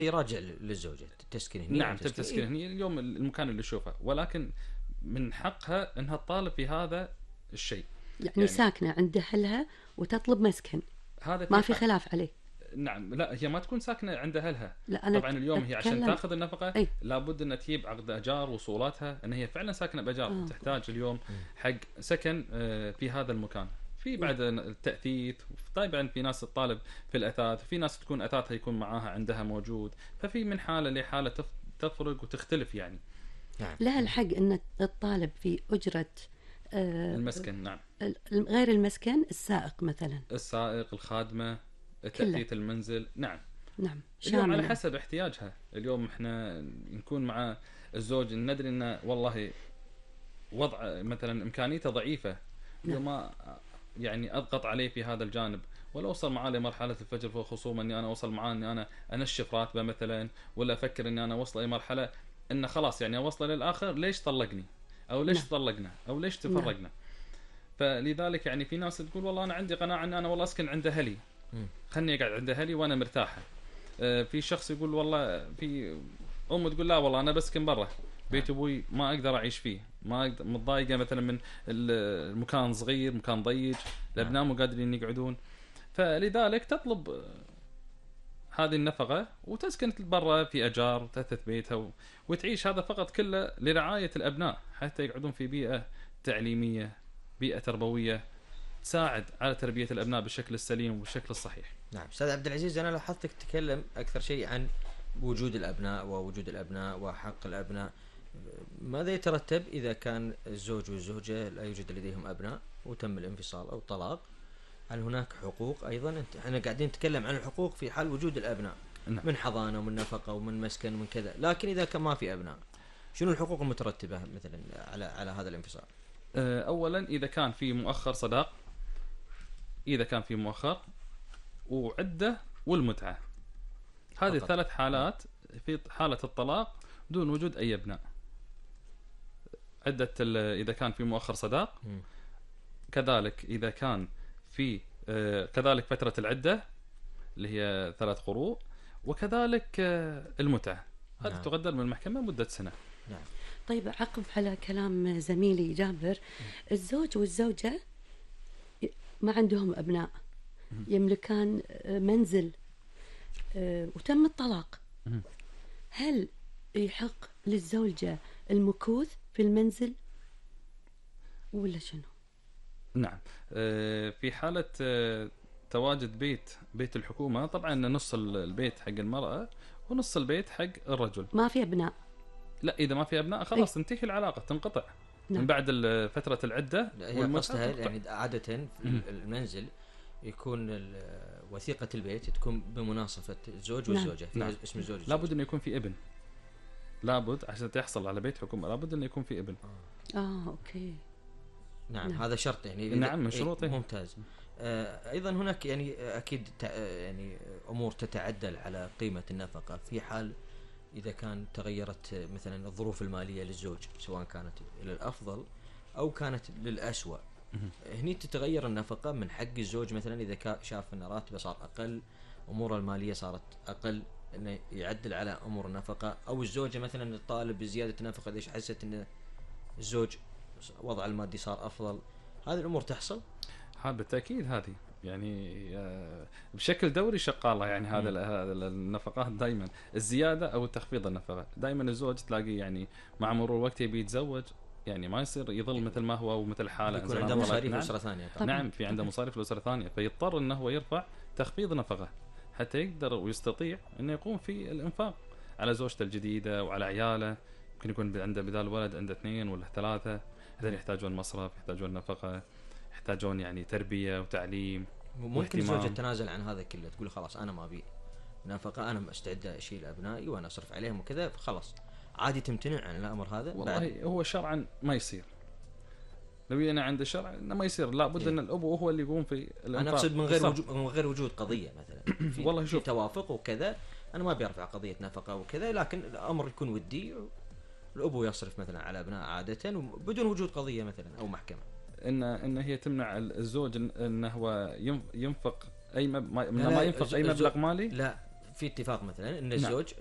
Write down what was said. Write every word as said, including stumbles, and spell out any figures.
يراجع للزوجة تسكن هنا. نعم تسكن هنا اليوم المكان اللي يشوفه، ولكن من حقها انها تطالب في هذا الشيء. يعني, يعني ساكنة عند أهلها وتطلب مسكن، هذا ما في خلاف عليه. نعم لا هي ما تكون ساكنة عند أهلها. لا أنا طبعا اليوم هي عشان تاخذ النفقة أي. لابد أن تجيب عقد أجار وصولاتها أن هي فعلا ساكنة بأجار. آه. تحتاج اليوم حق سكن في هذا المكان، في بعد التأثيث، طبعا في ناس تطالب في الأثاث، وفي ناس تكون أثاثها يكون معاها عندها موجود، ففي من حالة لحالة تفرق وتختلف يعني. نعم. لها الحق أن تطالب في أجرة آه المسكن. نعم غير المسكن، السائق مثلا، السائق، الخادمة، تأثيث المنزل. نعم نعم اليوم على حسب احتياجها. اليوم احنا نكون مع الزوج ندري انه والله وضع مثلا امكانيته ضعيفة، اليوم ما يعني اضغط عليه في هذا الجانب، ولا اوصل معاه لمرحله الفجر في خصومه اني انا اوصل معاه اني انا انشف راتبه مثلا، ولا افكر اني انا اوصل لمرحله انه خلاص يعني اوصل للاخر ليش طلقني او ليش طلقنا او ليش تفرقنا. فلذلك يعني في ناس تقول والله انا عندي قناعه ان انا والله اسكن عند اهلي، خلني اقعد عند اهلي وانا مرتاحه. في شخص يقول والله، في ام تقول لا والله انا بسكن برا بيت ابوي ما اقدر اعيش فيه، ما اقدر، متضايقه مثلا من المكان صغير، مكان ضيق، الابناء مو قادرين يقعدون، فلذلك تطلب هذه النفقه وتسكن برا في اجار وتثث بيتها وتعيش هذا فقط كله لرعايه الابناء حتى يقعدون في بيئه تعليميه، بيئه تربويه تساعد على تربيه الابناء بالشكل السليم والشكل الصحيح. نعم استاذ عبد العزيز، انا لاحظتك تتكلم اكثر شيء عن وجود الابناء ووجود الابناء وحق الابناء. ماذا يترتب اذا كان الزوج والزوجه لا يوجد لديهم ابناء وتم الانفصال او الطلاق؟ هل هناك حقوق ايضا؟ احنا قاعدين نتكلم عن الحقوق في حال وجود الابناء. نعم. من حضانه ومن نفقه ومن مسكن ومن كذا، لكن اذا كان ما في ابناء شنو الحقوق المترتبه مثلا على على هذا الانفصال؟ اولا اذا كان في مؤخر صداق، اذا كان في مؤخر وعده والمتعه، هذه الثلاث حالات في حاله الطلاق دون وجود اي ابناء. عده اذا كان في مؤخر صداق، م. كذلك اذا كان في كذلك فتره العده اللي هي ثلاث قروء، وكذلك المتعه هذه نعم. تقدر من المحكمه مده سنه. نعم. طيب عقب على كلام زميلي جابر، الزوج والزوجه ما عندهم ابناء، يملكان منزل وتم الطلاق، هل يحق للزوجة المكوث في المنزل ولا شنو؟ نعم في حالة تواجد بيت بيت الحكومة طبعا نص البيت حق المرأة ونص البيت حق الرجل. ما في أبناء؟ لا إذا ما في أبناء خلاص تنتهي العلاقة، تنقطع. نعم. من بعد فترة العدة. والمتعة يعني عادة في المنزل يكون وثيقة البيت تكون بمناصفة الزوج والزوجة. نعم. نعم. اسم الزوج. لابد أن يكون في ابن، لابد عشان تحصل على بيت حكومة لابد أن يكون في ابن. آه, آه أوكي. نعم, نعم هذا شرط يعني. نعم من شروطه. ممتاز. آه أيضا هناك يعني أكيد يعني أمور تتعدل على قيمة النفقة في حال إذا كان تغيرت مثلا الظروف المالية للزوج، سواء كانت إلى الأفضل أو كانت للأسوأ. هني تتغير النفقة من حق الزوج مثلا إذا شاف أن راتبه صار أقل، أموره المالية صارت أقل، إنه يعدل على أمور النفقة، أو الزوجة مثلا الطالب بزيادة النفقة إذا حست أن الزوج وضع المادي صار أفضل. هذه الأمور تحصل؟ ها بالتأكيد هذه يعني بشكل دوري شغالة يعني. هذا النفقات دائما الزيادة أو التخفيض النفقة دائما الزوج تلاقي يعني مع مرور الوقت يبي يتزوج يعني ما يصير يظل مثل ما هو ومثل حاله، يكون عنده مصاريف أسرة ثانية. طبعا. نعم في عنده مصاريف الأسرة ثانية، فيضطر أنه هو يرفع تخفيض نفقة حتى يقدر ويستطيع أنه يقوم في الإنفاق على زوجته الجديدة وعلى عياله. ممكن يكون عنده بدال ولد عنده اثنين ولا ثلاثة، هذول يحتاجون مصرف، يحتاجون نفقة، يحتاجون يعني تربية وتعليم. ممكن الزوجة تتنازل عن هذا كله، تقول خلاص أنا ما أبي نفقة، أنا مستعد أشيل أبنائي وأنا أصرف عليهم وكذا، فخلاص عادي تمتنع عن الأمر هذا؟ والله بعد. هو شرعا ما يصير، لو أنا عند الشرع إنه ما يصير، لا بد إيه؟ أن الأبو هو اللي يقوم في الإنفاق. أنا أقصد من غير وجود من غير وجود قضية مثلا في, والله في توافق وكذا، أنا ما بيرفع قضية نفقة وكذا، لكن الأمر يكون ودي، الأبو يصرف مثلا على أبناء عادة بدون وجود قضية مثلا أو محكمة. إن إن هي تمنع الزوج إنه هو ينفق أي مب... ما, ما ينفق أي مبلغ مالي. لا في اتفاق مثلا ان نعم. الزوج